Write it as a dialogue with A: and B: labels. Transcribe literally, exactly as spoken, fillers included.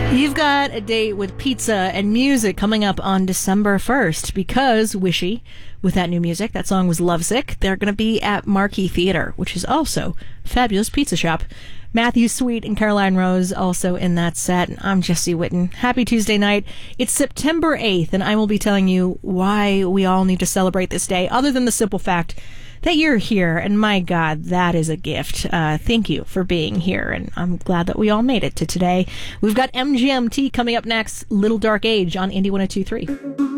A: You've got a date with pizza and music coming up on December first because Wishy, with that new music, that song was Lovesick, they're going to be at Marquee Theater, which is also a fabulous pizza shop. Matthew Sweet and Caroline Rose also in that set. I'm Jesse Witten. Happy Tuesday night. It's September eighth, and I will be telling you why we all need to celebrate this day, other than the simple fact that you're here, and my God, that is a gift. Uh, thank you for being here, and I'm glad that we all made it to today. We've got M G M T coming up next, Little Dark Age on Indie one oh two point three.